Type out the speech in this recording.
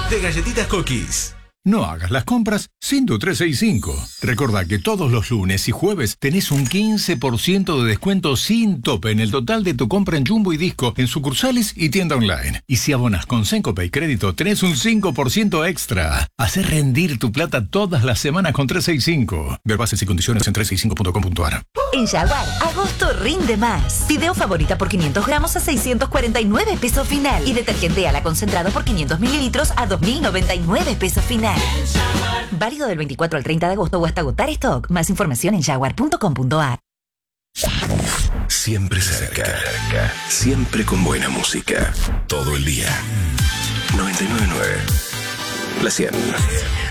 de Galletitas Cookies. No hagas las compras sin tu 365. Recordá que todos los lunes y jueves tenés un 15% de descuento sin tope en el total de tu compra en Jumbo y Disco, en sucursales y tienda online. Y si abonas con Sencope y Crédito, tenés un 5% extra. Hacé rendir tu plata todas las semanas con 365. Ver bases y condiciones en 365.com.ar. En Jaguar, agosto rinde más. Fideo favorita por 500 gramos a 649 pesos final. Y detergente ala concentrado por 500 mililitros a 2.099 pesos final. Válido del 24 al 30 de agosto o hasta agotar stock. Más información en jaguar.com.ar. Siempre cerca. Siempre con buena música. Todo el día. 99.9. La 100.